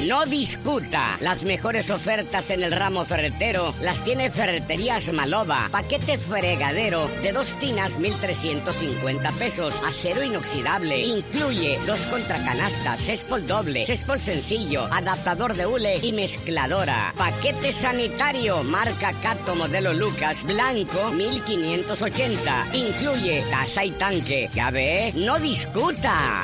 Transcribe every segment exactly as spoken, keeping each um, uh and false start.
No discuta. Las mejores ofertas en el ramo ferretero las tiene Ferreterías Maloba. Paquete fregadero de dos tinas, mil trescientos cincuenta pesos. Acero inoxidable. Incluye dos contracanastas, céspol doble, céspol sencillo, adaptador de hule y mezcladora. Paquete sanitario, marca Cato modelo Lucas, blanco, mil quinientos ochenta. Incluye taza y tanque. Ya ve, no discuta.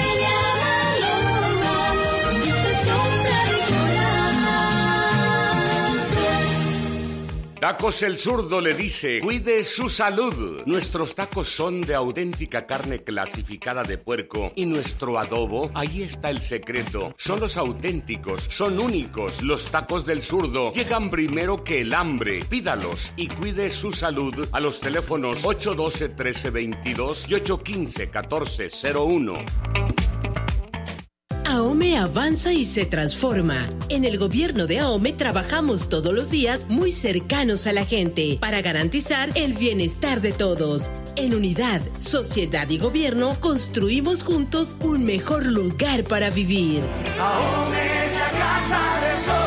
Tacos El Zurdo le dice, cuide su salud. Nuestros tacos son de auténtica carne clasificada de puerco y nuestro adobo, ahí está el secreto. Son los auténticos, son únicos. Los tacos del Zurdo llegan primero que el hambre. Pídalos y cuide su salud a los teléfonos ocho uno dos, uno tres dos dos y ocho uno cinco, uno cuatro cero uno. AOME avanza y se transforma. En el gobierno de AOME trabajamos todos los días muy cercanos a la gente para garantizar el bienestar de todos. En unidad, sociedad y gobierno construimos juntos un mejor lugar para vivir. AOME es la casa de todos.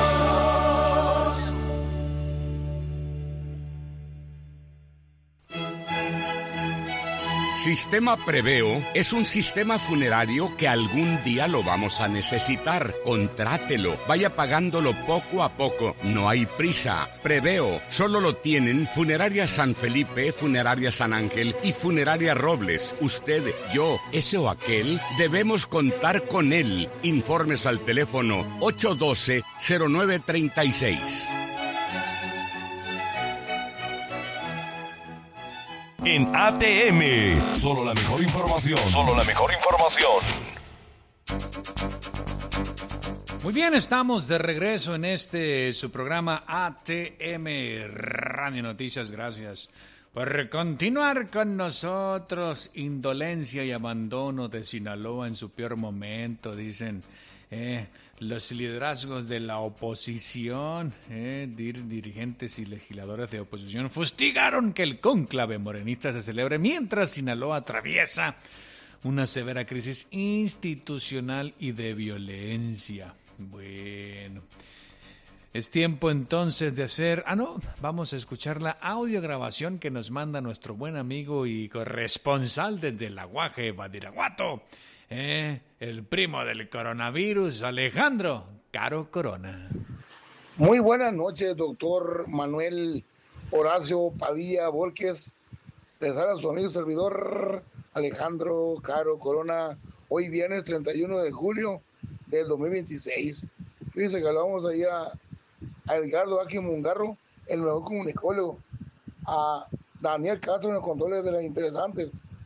Sistema Preveo es un sistema funerario que algún día lo vamos a necesitar. Contrátelo, vaya pagándolo poco a poco, no hay prisa. Preveo solo lo tienen Funeraria San Felipe, Funeraria San Ángel y Funeraria Robles. Usted, yo, ese o aquel, debemos contar con él. Informes al teléfono ocho uno dos, cero nueve tres seis. En A T M, solo la mejor información. Solo la mejor información. Muy bien, estamos de regreso en este su programa A T M Radio Noticias. Gracias por continuar con nosotros. Indolencia y abandono de Sinaloa en su peor momento, dicen eh, los liderazgos de la oposición, eh, dir, dirigentes y legisladores de oposición fustigaron que el cónclave morenista se celebre mientras Sinaloa atraviesa una severa crisis institucional y de violencia. Bueno, es tiempo entonces de hacer... Ah, no, vamos a escuchar la audiograbación que nos manda nuestro buen amigo y corresponsal desde el Aguaje, Badiraguato, eh, el primo del coronavirus, Alejandro Caro Corona. Muy buenas noches, doctor Manuel Horacio Padilla Volques. Les habla su amigo y servidor Alejandro Caro Corona. Hoy viernes treinta y uno de julio del dos mil veintiséis. Fíjense que hablamos ahí a, a Edgardo Aki Mungarro, el mejor comunicólogo, a Daniel Castro en los controles de las interesantes,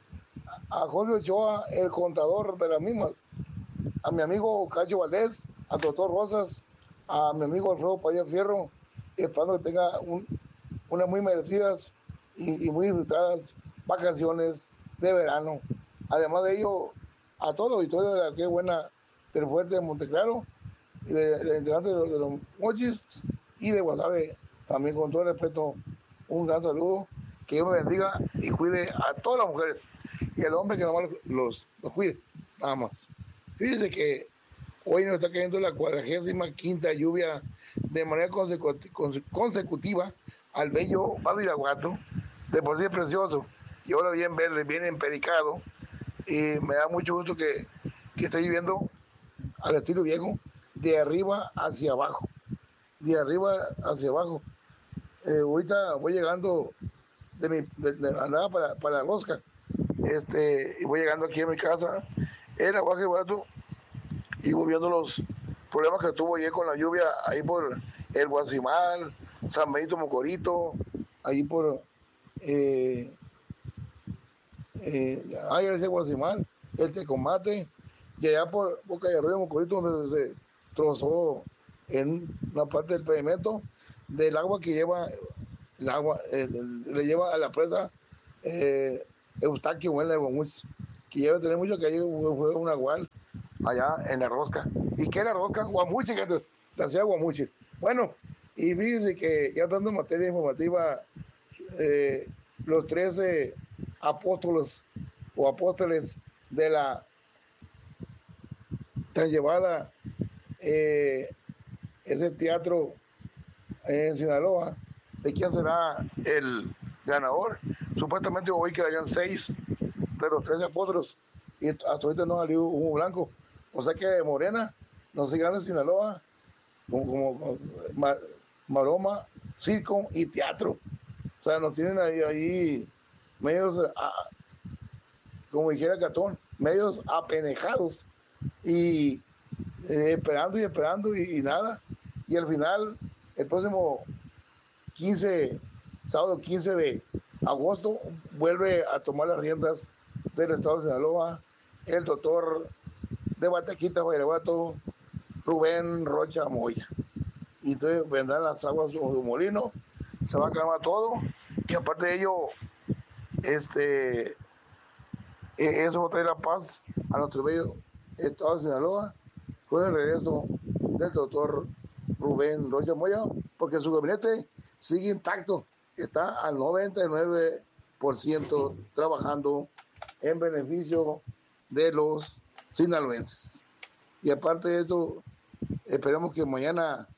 a Jorge Ochoa, el contador de las mismas, a mi amigo Cacho Valdés, al doctor Rosas, a mi amigo Alfredo Padilla Fierro, y esperando que tenga un, unas muy merecidas y, y muy disfrutadas vacaciones de verano. Además de ello, a todos los auditores de la que buena del Fuerte de Monteclaro, y de, de, de, de, los, de los Mochis y de Guasave, también con todo el respeto, un gran saludo, que Dios me bendiga y cuide a todas las mujeres y al hombre que nomás los, los cuide, nada más. Fíjense que hoy nos está cayendo la cuadragésima quinta lluvia de manera consecutiva, consecutiva al bello Badiraguato, de por sí es precioso, y ahora bien verde, bien empericado, y me da mucho gusto que, que esté lloviendo al estilo viejo, de arriba hacia abajo, de arriba hacia abajo. Eh, ahorita voy llegando de mi de, de andaba para, para la rosca, este, y voy llegando aquí a mi casa, el Aguaje Bato, y voy viendo los problemas que tuvo ayer con la lluvia, ahí por el Guasimal, San Benito Mocorito, ahí por eh, eh, ahí ese Guasimal, el Tecomate, y allá por Boca de Arroyo Mocorito, donde se trozó en una parte del pavimento del agua que lleva el agua, eh, le lleva a la presa eh, Eustaquio Buena de Bomuch, que lleva a tener mucho, que ahí fue un agual allá en la rosca. ¿Y qué es la rosca? Guamuchi, que es la ciudad de Guamuchi. Bueno, y fíjense que ya dando materia informativa, eh, los trece apóstoles o apóstoles de la tan llevada eh, ese teatro en Sinaloa, de quién será el ganador. Supuestamente hoy quedarían seis de los tres apóstolos y hasta ahorita no salió humo blanco. O sea que Morena, no sé, grande Sinaloa, como, como, como mar, maroma, circo y teatro. O sea, nos tienen ahí, ahí medios, a, como dijera Catón, medios apenejados y eh, esperando y esperando y, y nada. Y al final, el próximo quince, sábado quince de agosto, vuelve a tomar las riendas del estado de Sinaloa el doctor de Batequita, Guayrabato, Rubén Rocha Moya. Y entonces vendrán las aguas de su molino, se va a calmar todo, y aparte de ello, este, eso va a traer la paz a nuestro bello estado de Sinaloa con el regreso del doctor Rubén Rocha Moya, porque su gabinete sigue intacto, está al noventa y nueve por ciento trabajando en beneficio de los sinaloenses. Y aparte de eso, esperemos que mañana,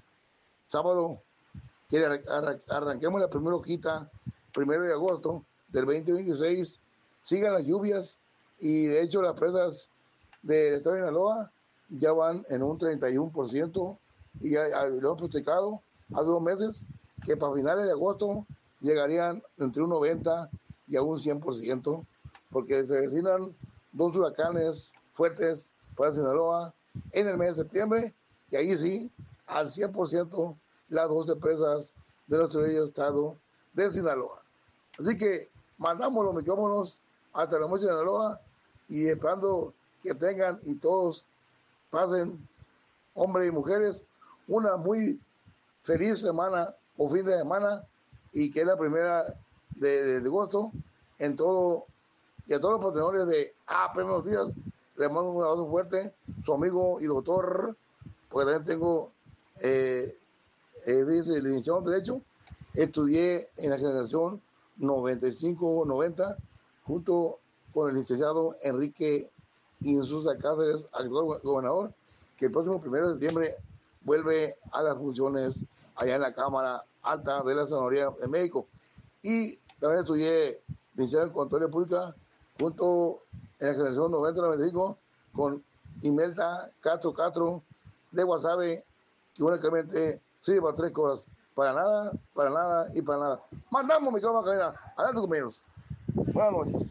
sábado, que arranquemos la primera hojita, primero de agosto del veinte veintiséis, sigan las lluvias y de hecho las presas del estado de Sinaloa ya van en un treinta y uno por ciento y ya, ya lo hemos practicado hace dos meses que para finales de agosto llegarían entre un noventa y a un cien por ciento, porque se vecinan dos huracanes fuertes para Sinaloa en el mes de septiembre, y ahí sí, al cien por ciento las doce presas de nuestro bello estado de Sinaloa. Así que mandamos los micrófonos hasta la noche de Sinaloa y esperando que tengan y todos pasen, hombres y mujeres, una muy feliz semana o fin de semana, y que es la primera de, de, de agosto en todo, y a todos los patrocinadores de A P Noticias les mando un abrazo fuerte, su amigo y doctor, porque también tengo eh, eh, licenciado en Derecho, estudié en la generación noventa y cinco noventa junto con el licenciado Enrique Insulza Cáceres, actual gobernador, que el próximo primero de septiembre vuelve a las funciones allá en la Cámara Alta de la Senaduría de México. Y también estudié licenciado en Contaduría Pública junto en la generación noventa noventa y cinco con Imelda Castro Castro de Guasave, que únicamente sirve para tres cosas: para nada, para nada y para nada. Mandamos mi cama cadena. Adelante, compañeros. Buenas noches.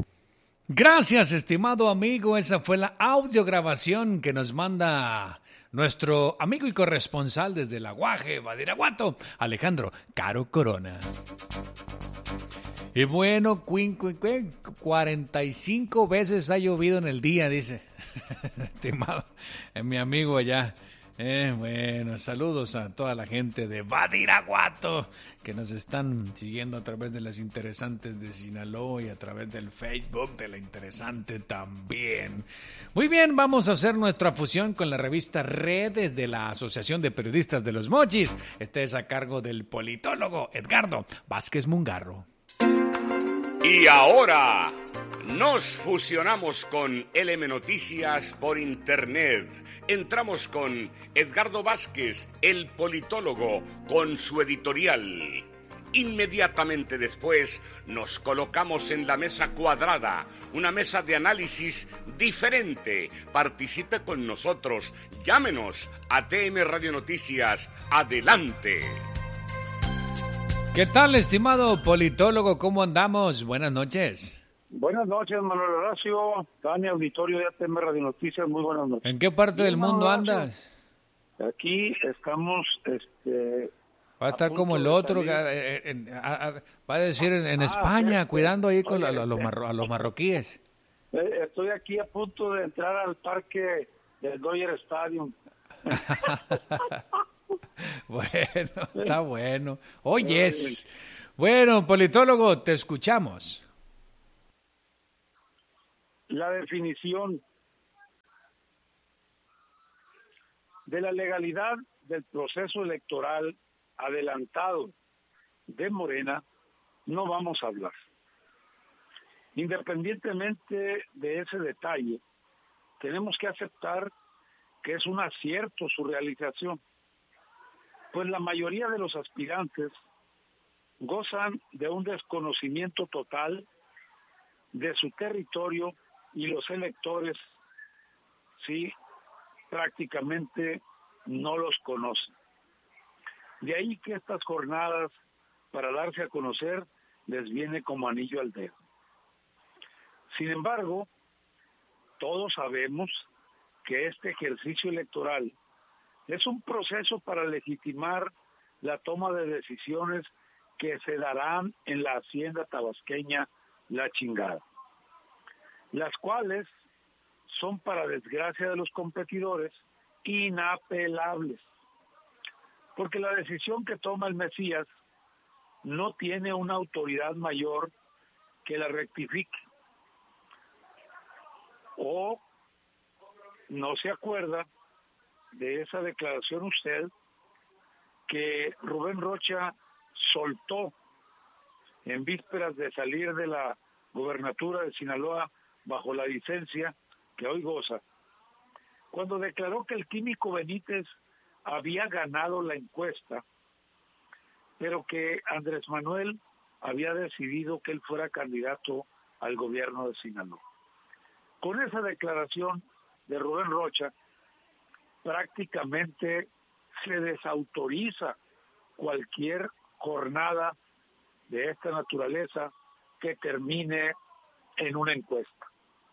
Gracias, estimado amigo. Esa fue la audiograbación que nos manda nuestro amigo y corresponsal desde La Guaje, Badiraguato, Alejandro Caro Corona. Y bueno, cuin, cuin, cuin, cuarenta y cinco veces ha llovido en el día, dice. Estimado, eh, mi amigo allá. Eh, bueno, saludos a toda la gente de Badiraguato que nos están siguiendo a través de las interesantes de Sinaloa y a través del Facebook de la interesante también. Muy bien, vamos a hacer nuestra fusión con la revista Redes de la Asociación de Periodistas de los Mochis. Este es a cargo del politólogo Edgardo Vázquez Mungarro. Y ahora nos fusionamos con L M Noticias por internet. Entramos con Edgardo Vázquez, el politólogo, con su editorial. Inmediatamente después nos colocamos en la mesa cuadrada, una mesa de análisis diferente. Participe con nosotros, llámenos a T M Radio Noticias. Adelante. ¿Qué tal, estimado politólogo? ¿Cómo andamos? Buenas noches. Buenas noches, Manuel Horacio, Tania, auditorio de A T M Radio Noticias, muy buenas noches. ¿En qué parte del mundo andas? Aquí estamos, este... Va a estar como el otro, que, eh, en, a, a, va a decir en, en ah, España, okay. Cuidando ahí con Oye, la, a, los marro, a los marroquíes. Estoy aquí a punto de entrar al parque del Dodger Stadium. Bueno, está bueno. Oyes. Bueno, politólogo, te escuchamos. La definición de la legalidad del proceso electoral adelantado de Morena no vamos a hablar. Independientemente de ese detalle, tenemos que aceptar que es un acierto su realización, pues la mayoría de los aspirantes gozan de un desconocimiento total de su territorio y los electores, sí, prácticamente no los conocen. De ahí que estas jornadas para darse a conocer les viene como anillo al dedo. Sin embargo, todos sabemos que este ejercicio electoral es un proceso para legitimar la toma de decisiones que se darán en la hacienda tabasqueña La Chingada, las cuales son, para desgracia de los competidores, inapelables, porque la decisión que toma el Mesías no tiene una autoridad mayor que la rectifique. O no se acuerda de esa declaración usted que Rubén Rocha soltó en vísperas de salir de la gobernatura de Sinaloa bajo la licencia que hoy goza, cuando declaró que el químico Benítez había ganado la encuesta, pero que Andrés Manuel había decidido que él fuera candidato al gobierno de Sinaloa. Con esa declaración de Rubén Rocha, prácticamente se desautoriza cualquier jornada de esta naturaleza que termine en una encuesta.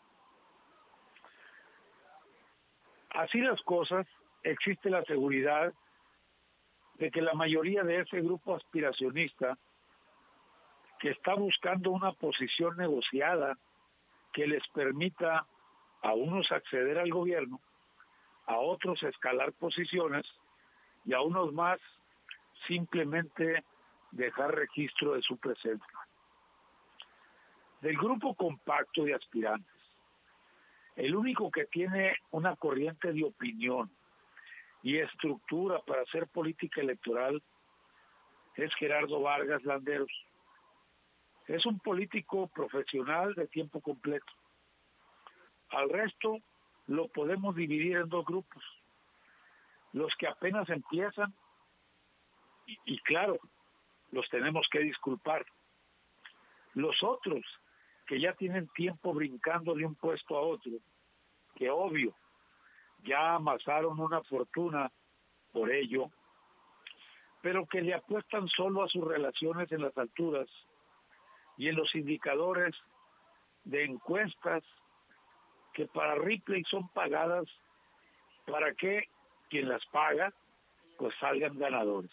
Así las cosas, existe la seguridad de que la mayoría de ese grupo aspiracionista que está buscando una posición negociada que les permita a unos acceder al gobierno, a otros escalar posiciones y a unos más simplemente dejar registro de su presencia. Del grupo compacto de aspirantes, el único que tiene una corriente de opinión y estructura para hacer política electoral es Gerardo Vargas Landeros. Es un político profesional de tiempo completo. Al resto lo podemos dividir en dos grupos. Los que apenas empiezan, y, y claro, los tenemos que disculpar. Los otros que ya tienen tiempo brincando de un puesto a otro, que obvio, ya amasaron una fortuna por ello, pero que le apuestan solo a sus relaciones en las alturas y en los indicadores de encuestas que para Ripley son pagadas para que quien las paga pues salgan ganadores.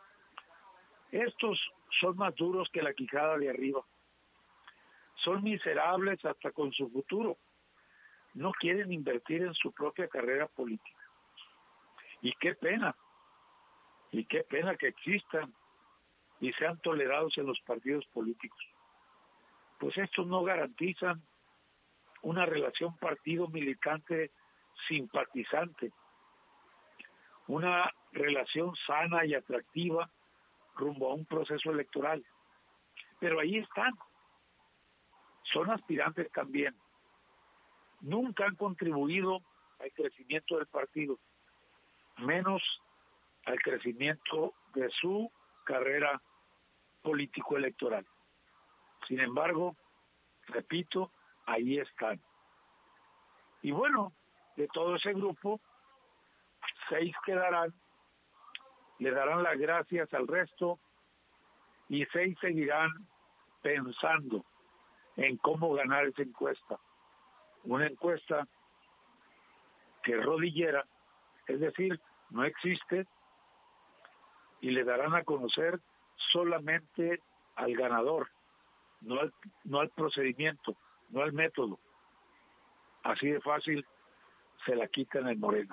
Estos son más duros que la quijada de arriba. Son miserables hasta con su futuro. No quieren invertir en su propia carrera política. Y qué pena, y qué pena que existan y sean tolerados en los partidos políticos. Pues estos no garantizan una relación partido militante simpatizante, una relación sana y atractiva rumbo a un proceso electoral. Pero ahí están. Son aspirantes también. Nunca han contribuido al crecimiento del partido, menos al crecimiento de su carrera político-electoral. Sin embargo, repito, ahí están. Y bueno, de todo ese grupo, seis quedarán, le darán las gracias al resto y seis seguirán pensando en cómo ganar esa encuesta. Una encuesta que es rodillera, es decir, no existe, y le darán a conocer solamente al ganador, no al, no al procedimiento, no al método. Así de fácil se la quitan en Morena.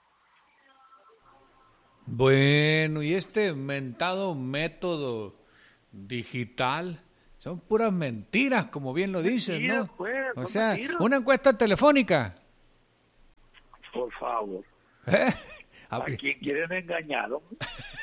Bueno, y este mentado método digital son puras mentiras, como bien lo dices, ¿no? Pues, o sea, una encuesta telefónica. Por favor. ¿Eh? ¿A quién quieren engañar, hombre?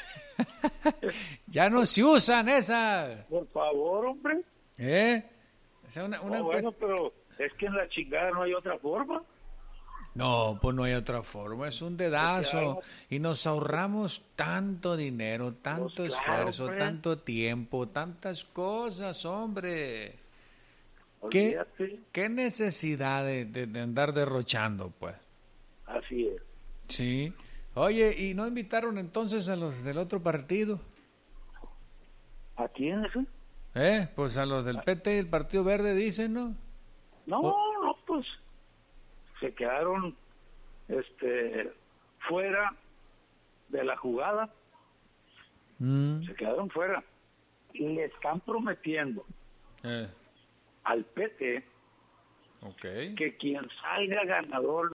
Ya no se usan esas. Por favor, hombre. ¿Eh? O sea, una, una no, bueno, pero es que en La Chingada no hay otra forma. No, pues no hay otra forma, es un dedazo y nos ahorramos tanto dinero, tanto pues claro, esfuerzo, pues. tanto tiempo, tantas cosas, hombre. ¿Qué, qué necesidad de, de, de andar derrochando, pues? Así es. Sí. Oye, ¿y no invitaron entonces a los del otro partido? ¿A quién es? Eh, pues a los del P T y el Partido Verde dicen, ¿no? No, ¿O? no, pues se quedaron este fuera de la jugada. Mm. Se quedaron fuera. Y le están prometiendo eh. al P T okay. que quien salga ganador.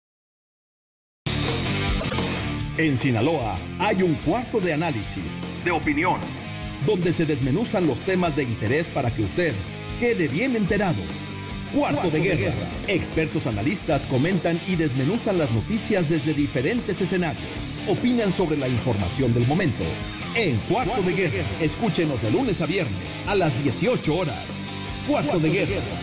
En Sinaloa hay un cuarto de análisis, de opinión, donde se desmenuzan los temas de interés para que usted quede bien enterado. Cuarto, Cuarto de, guerra. de guerra. Expertos analistas comentan y desmenuzan las noticias desde diferentes escenarios. Opinan sobre la información del momento. En Cuarto, Cuarto de, de guerra. guerra, escúchenos de lunes a viernes a las dieciocho horas. Cuarto, Cuarto de, de guerra. guerra.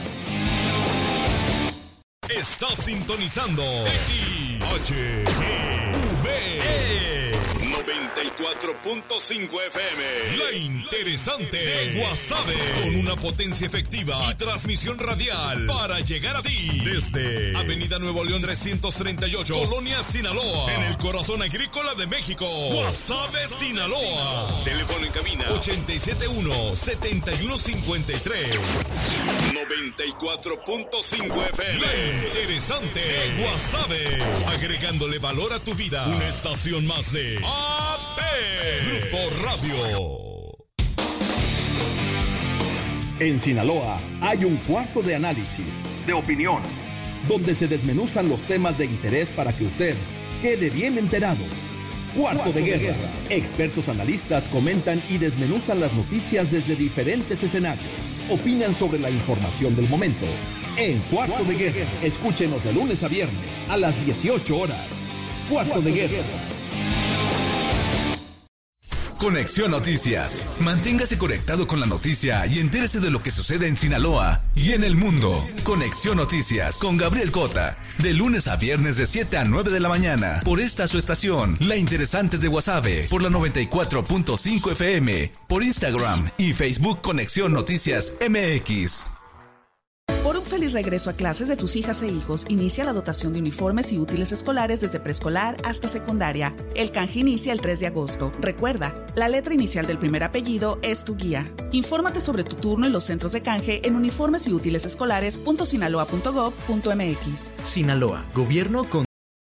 Estás sintonizando X H G V noventa y cuatro punto cinco F M. La interesante de Guasave, con una potencia efectiva y transmisión radial para llegar a ti desde Avenida Nuevo León trescientos treinta y ocho, Colonia Sinaloa, en el corazón agrícola de México. Guasave, Sinaloa. Teléfono en cabina ochenta y siete uno, setenta y uno cincuenta y tres. noventa y cuatro punto cinco F M. La interesante de Guasave, agregándole valor a tu vida. Una estación más de A P Grupo Radio. En Sinaloa hay un cuarto de análisis, de opinión, donde se desmenuzan los temas de interés para que usted quede bien enterado. Cuarto, Cuarto de, guerra. de guerra. Expertos analistas comentan y desmenuzan las noticias desde diferentes escenarios. Opinan sobre la información del momento. En Cuarto, Cuarto de, guerra. de guerra, escúchenos de lunes a viernes a las dieciocho horas. Cuarto, Cuarto de, guerra. de guerra. Conexión Noticias. Manténgase conectado con la noticia y entérese de lo que sucede en Sinaloa y en el mundo. Conexión Noticias con Gabriel Cota. De lunes a viernes de siete a nueve de la mañana. Por esta su estación, La Interesante de Guasave. Por la noventa y cuatro punto cinco F M. Por Instagram y Facebook Conexión Noticias M X. Por un feliz regreso a clases de tus hijas e hijos, inicia la dotación de uniformes y útiles escolares desde preescolar hasta secundaria. El canje inicia el tres de agosto. Recuerda, la letra inicial del primer apellido es tu guía. Infórmate sobre tu turno en los centros de canje en uniformes y útiles escolares punto sinaloa punto gob punto m x. Sinaloa, gobierno con